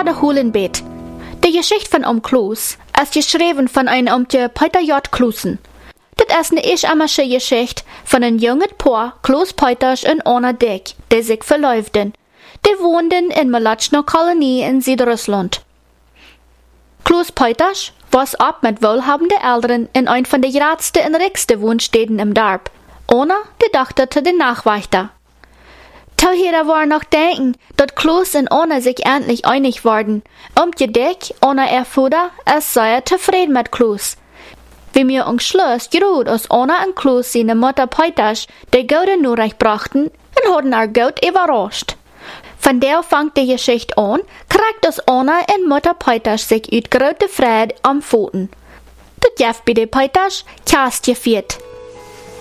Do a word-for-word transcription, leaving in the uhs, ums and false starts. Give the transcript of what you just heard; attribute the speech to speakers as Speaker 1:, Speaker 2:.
Speaker 1: war de Holenbeet. De Geschichte van Om Kloos ist geschrieben von einem Omtje Peter J. Kloosen. Dit is een isch-amasche Geschichte von een jungen Paar, Kloos Peters en Anna Dick, die sich verloofden. Die woonden in Malatschner Kolonie in Südrussland. Kloos Peters was ab mit wohlhabenden Eltern in ein von den grootste und rikste Wohnstätten im Dorp. Anna, die dachte zu den Nachwächter. Tauhera war noch denken, dass Kloos und Anna sich endlich einig waren. Omtje Dick, Anna ihr Vater, es sei zufrieden mit Kloos. Wie mir umschluss, gerut aus Anna und Kloos seine Mutter Peters, die gute Nachricht brachten, und hatten er gut überrascht. Von der fängt die Geschichte an, kriegt aus Anna und Mutter Peters sich uit grote Freude am Pfoten. Das Jeff bei den Peters, Kast gefiert.